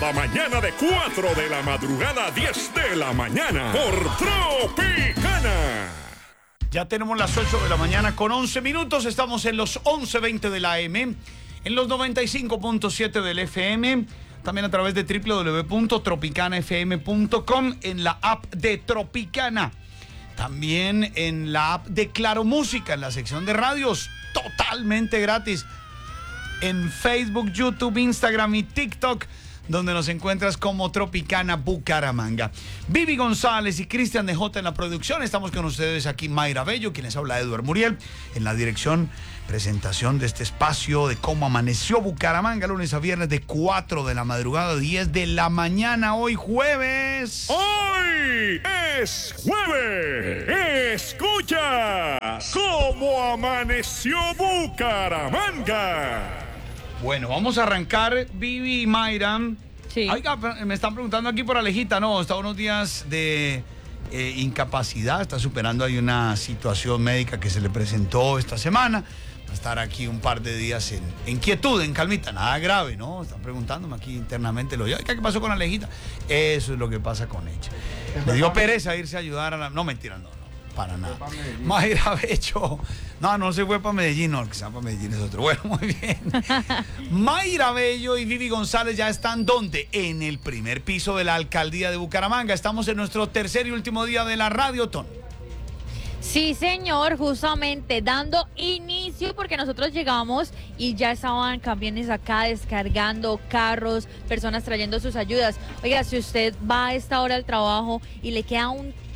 cada mañana de 4 de la madrugada a 10 de la mañana por Tropicana. Ya tenemos las 8 de la mañana con 11 minutos. Estamos en los 11:20 de la AM, en los 95.7 del FM, también a través de www.tropicanafm.com, en la app de Tropicana. También en la app de Claro Música, en la sección de radios, totalmente gratis. En Facebook, YouTube, Instagram y TikTok, donde nos encuentras como Tropicana Bucaramanga. Vivi González y Cristian de J en la producción. Estamos con ustedes aquí, Mayra Bello, quienes habla Eduard Muriel, en la dirección, presentación de este espacio de cómo amaneció Bucaramanga, lunes a viernes de 4 de la madrugada a 10 de la mañana, hoy jueves. Hoy es jueves. Escucha cómo amaneció Bucaramanga. Bueno, vamos a arrancar, Vivi y Mayra. Sí. Oiga, me están preguntando aquí por Alejita. No, está unos días de incapacidad, está superando ahí una situación médica que se le presentó esta semana. Va a estar aquí un par de días en quietud, en calmita, nada grave, ¿no? Están preguntándome aquí internamente. Oiga, ¿qué pasó con Alejita? Eso es lo que pasa con ella. Le dio pereza irse a ayudar a la... No, mentira, no. Para nada. Mayra Bello. No se fue para Medellín, no, el que se va para Medellín es otro. Bueno, muy bien. Mayra Bello y Vivi González ya están, ¿dónde? En el primer piso de la alcaldía de Bucaramanga. Estamos en nuestro tercer y último día de la Radiotón. Sí, señor, justamente dando inicio porque nosotros llegamos y ya estaban camiones acá descargando carros, personas trayendo sus ayudas. Oiga, si usted va a esta hora al trabajo y le queda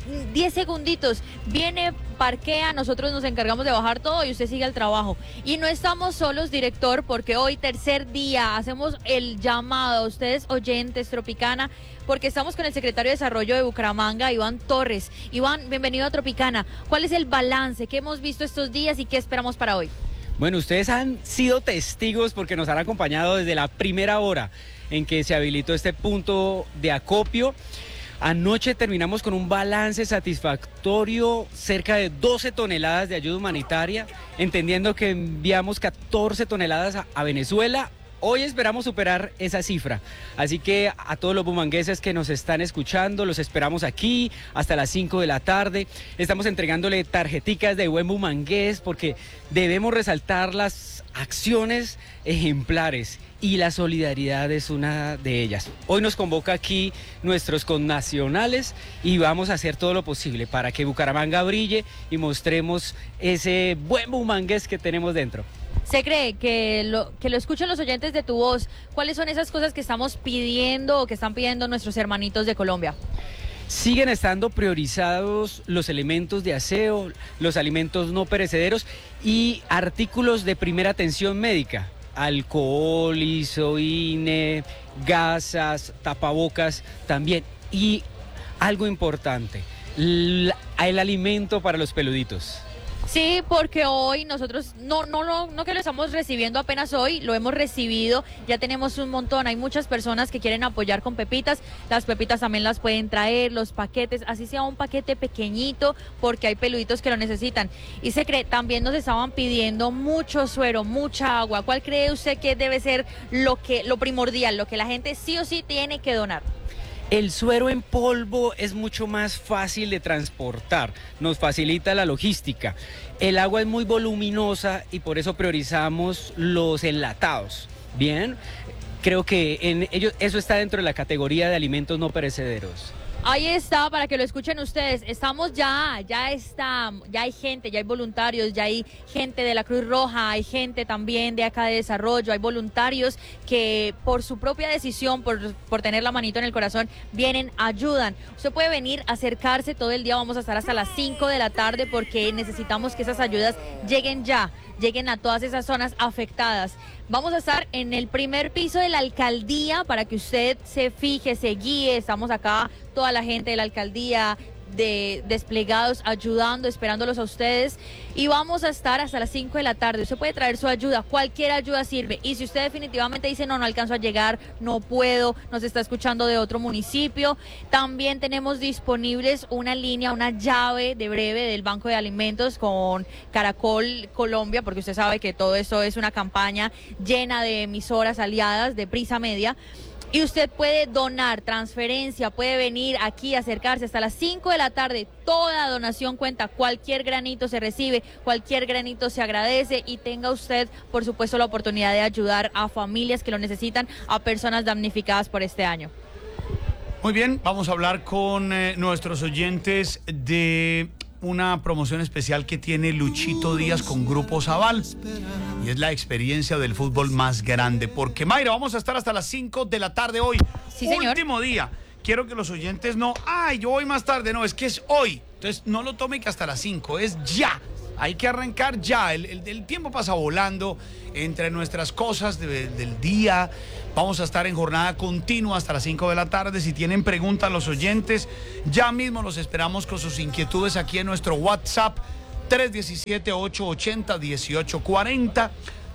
10 segunditos, viene, parquea, nosotros nos encargamos de bajar todo y usted sigue al trabajo. Y no estamos solos, director, porque hoy, tercer día, hacemos el llamado a ustedes, oyentes Tropicana, porque estamos con el secretario de Desarrollo de Bucaramanga, Iván Torres. Iván, bienvenido a Tropicana. ¿Cuál es el balance que hemos visto estos días y qué esperamos para hoy? Bueno, ustedes han sido testigos porque nos han acompañado desde la primera hora en que se habilitó este punto de acopio. Anoche terminamos con un balance satisfactorio, cerca de 12 toneladas de ayuda humanitaria, entendiendo que enviamos 14 toneladas a Venezuela. Hoy esperamos superar esa cifra, así que a todos los bumangueses que nos están escuchando, los esperamos aquí hasta las 5 de la tarde. Estamos entregándole tarjeticas de buen bumangués porque debemos resaltar las acciones ejemplares y la solidaridad es una de ellas. Hoy nos convoca aquí nuestros connacionales y vamos a hacer todo lo posible para que Bucaramanga brille y mostremos ese buen bumangués que tenemos dentro. Se cree que lo escuchen los oyentes de Tu Voz. ¿Cuáles son esas cosas que estamos pidiendo o que están pidiendo nuestros hermanitos de Colombia? Siguen estando priorizados los elementos de aseo, los alimentos no perecederos y artículos de primera atención médica. Alcohol, isoine, gasas, tapabocas también. Y algo importante, el alimento para los peluditos. Sí, porque hoy nosotros no que lo estamos recibiendo apenas hoy, lo hemos recibido, ya tenemos un montón, hay muchas personas que quieren apoyar con pepitas, las pepitas también las pueden traer, los paquetes, así sea un paquete pequeñito, porque hay peluditos que lo necesitan. Y también nos estaban pidiendo mucho suero, mucha agua. ¿Cuál cree usted que debe ser lo primordial, lo que la gente sí o sí tiene que donar? El suero en polvo es mucho más fácil de transportar, nos facilita la logística. El agua es muy voluminosa y por eso priorizamos los enlatados. Bien, creo que eso está dentro de la categoría de alimentos no perecederos. Ahí está, para que lo escuchen ustedes. Estamos ya hay gente, ya hay voluntarios, ya hay gente de la Cruz Roja, hay gente también de acá de Desarrollo, hay voluntarios que por su propia decisión, por tener la manito en el corazón, vienen, ayudan. Usted puede venir, acercarse todo el día, vamos a estar hasta las 5 de la tarde porque necesitamos que esas ayudas lleguen a todas esas zonas afectadas. Vamos a estar en el primer piso de la alcaldía para que usted se fije, se guíe. Estamos acá, toda la gente de la alcaldía, desplegados, ayudando, esperándolos a ustedes. Y vamos a estar hasta las 5 de la tarde. Usted puede traer su ayuda, cualquier ayuda sirve. Y si usted definitivamente dice, no alcanzo a llegar, no puedo, nos está escuchando de otro municipio, también tenemos disponibles una línea, una llave de breve del Banco de Alimentos con Caracol Colombia, porque usted sabe que todo esto es una campaña llena de emisoras aliadas de Prisa Media. Y usted puede donar, transferencia, puede venir aquí, acercarse hasta las 5 de la tarde. Toda donación cuenta, cualquier granito se recibe, cualquier granito se agradece y tenga usted, por supuesto, la oportunidad de ayudar a familias que lo necesitan, a personas damnificadas por este año. Muy bien, vamos a hablar con nuestros oyentes de una promoción especial que tiene Luchito Díaz con Grupo Zaval. Y es la experiencia del fútbol más grande. Porque, Mayra, vamos a estar hasta las 5 de la tarde hoy. Sí, señor. Último día. Quiero que los oyentes no, ay, yo voy más tarde. No, es que es hoy. Entonces, no lo tomen que hasta las 5, es ya. Hay que arrancar ya. El tiempo pasa volando entre nuestras cosas del día. Vamos a estar en jornada continua hasta las 5 de la tarde. Si tienen preguntas los oyentes, ya mismo los esperamos con sus inquietudes aquí en nuestro WhatsApp 317-880-1840.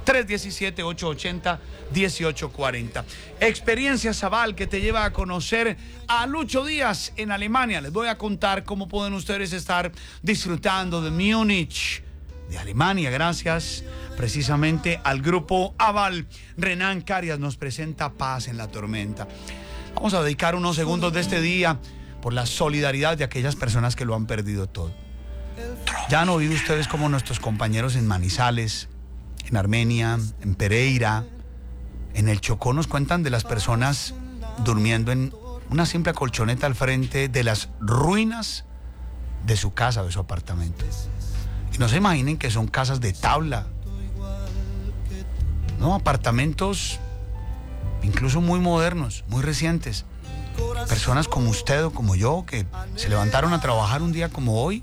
317-880-1840. Experiencia Zaval, que te lleva a conocer a Lucho Díaz en Alemania. Les voy a contar cómo pueden ustedes estar disfrutando de Múnich, de Alemania, gracias precisamente al Grupo Aval. Renan Carias nos presenta Paz en la Tormenta. Vamos a dedicar unos segundos de este día por la solidaridad de aquellas personas que lo han perdido todo. Ya han oído ustedes como nuestros compañeros en Manizales, en Armenia, en Pereira, en el Chocó nos cuentan de las personas durmiendo en una simple colchoneta al frente de las ruinas de su casa, de su apartamento. Y no se imaginen que son casas de tabla, no, apartamentos incluso muy modernos, muy recientes. Personas como usted o como yo que se levantaron a trabajar un día como hoy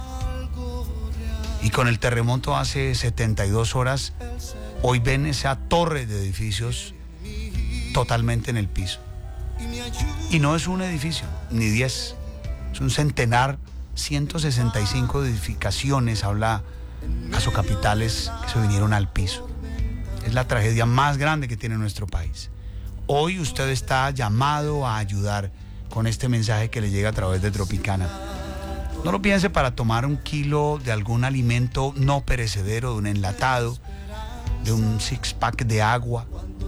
y con el terremoto hace 72 horas, hoy ven esa torre de edificios totalmente en el piso. Y no es un edificio, ni 10, es un centenar, 165 edificaciones, habla Caso Capitales, que se vinieron al piso. Es la tragedia más grande que tiene nuestro país. Hoy usted está llamado a ayudar con este mensaje que le llega a través de Tropicana. No lo piense para tomar un kilo de algún alimento no perecedero, de un enlatado, de un six-pack de agua.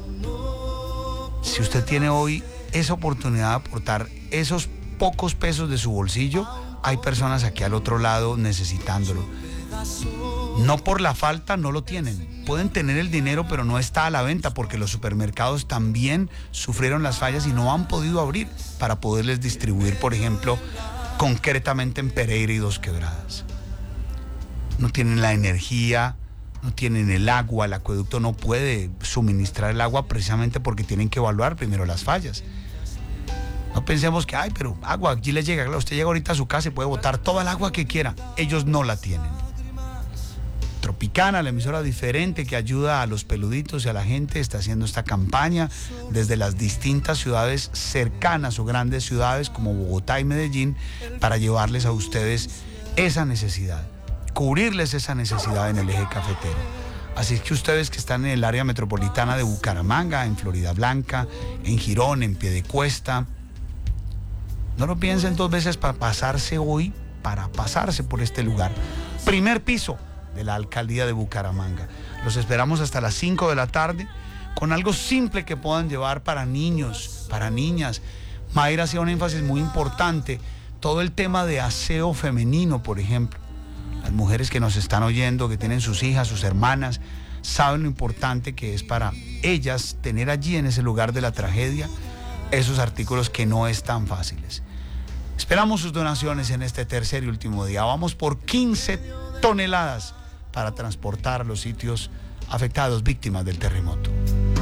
Si usted tiene hoy esa oportunidad de aportar esos pocos pesos de su bolsillo, hay personas aquí al otro lado necesitándolo. No por la falta no lo tienen. Pueden tener el dinero, pero no está a la venta porque los supermercados también sufrieron las fallas y no han podido abrir para poderles distribuir, por ejemplo, concretamente en Pereira y Dos Quebradas. No tienen la energía, no tienen el agua, el acueducto no puede suministrar el agua precisamente porque tienen que evaluar primero las fallas. No pensemos que, ay, pero agua, aquí le llega. Claro, usted llega ahorita a su casa y puede botar toda el agua que quiera. Ellos no la tienen. Tropicana, la emisora diferente que ayuda a los peluditos y a la gente, está haciendo esta campaña desde las distintas ciudades cercanas o grandes ciudades como Bogotá y Medellín para llevarles a ustedes esa necesidad, cubrirles esa necesidad en el eje cafetero. Así es que ustedes que están en el área metropolitana de Bucaramanga, en Florida Blanca, en Girón, en Piedecuesta, no lo piensen dos veces para pasarse hoy, para pasarse por este lugar. Primer piso de la alcaldía de Bucaramanga. Los esperamos hasta las 5 de la tarde con algo simple que puedan llevar para niños, para niñas. Mayra hacía un énfasis muy importante, todo el tema de aseo femenino, por ejemplo. Las mujeres que nos están oyendo, que tienen sus hijas, sus hermanas, saben lo importante que es para ellas tener allí en ese lugar de la tragedia esos artículos que no están fáciles. Esperamos sus donaciones en este tercer y último día. Vamos por 15 toneladas para transportar a los sitios afectados, víctimas del terremoto.